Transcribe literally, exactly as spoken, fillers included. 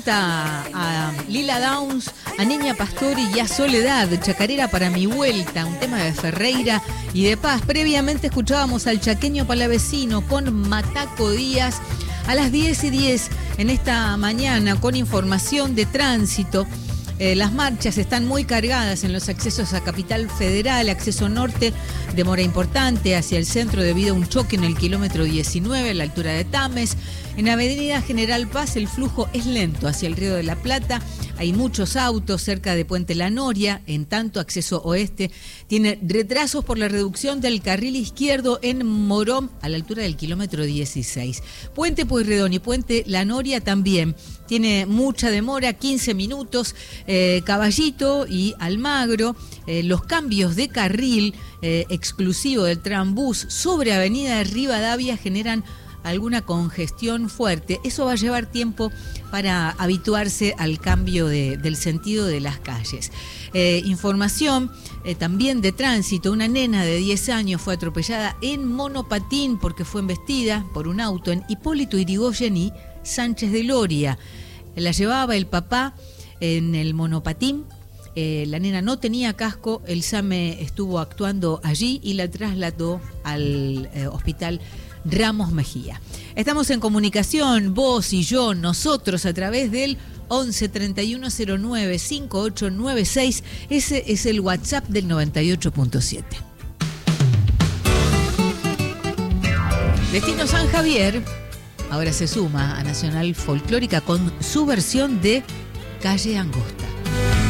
nota a Lila Downs, a Niña Pastori y a Soledad, Chacarera para mi vuelta, un tema de Ferreira y de Paz. Previamente escuchábamos al Chaqueño Palavecino con Mataco Díaz a las diez y diez en esta mañana con información de tránsito. Eh, las marchas están muy cargadas en los accesos a Capital Federal, acceso norte, demora importante hacia el centro debido a un choque en el kilómetro diecinueve a la altura de Tames. En Avenida General Paz el flujo es lento hacia el Río de la Plata. Hay muchos autos cerca de Puente La Noria. En tanto, acceso oeste tiene retrasos por la reducción del carril izquierdo en Morón a la altura del kilómetro dieciséis. Puente Pueyrredón y Puente La Noria también tiene mucha demora, quince minutos. Eh, Caballito y Almagro, eh, los cambios de carril eh, exclusivo del Trambús sobre Avenida Rivadavia generan alguna congestión fuerte. Eso va a llevar tiempo para habituarse al cambio de, del sentido de las calles. Eh, información eh, también de tránsito. Una nena de diez años fue atropellada en monopatín porque fue embestida por un auto en Hipólito Yrigoyen y Sánchez de Loria. La llevaba el papá en el monopatín. Eh, la nena no tenía casco, el SAME estuvo actuando allí y la trasladó al eh, hospital Ramos Mejía. Estamos en comunicación, vos y yo, nosotros, a través del once treinta y uno cero nueve cincuenta y ocho noventa y seis. Ese es el WhatsApp del noventa y ocho punto siete. Destino San Javier ahora se suma a Nacional Folclórica con su versión de Calle Angosta.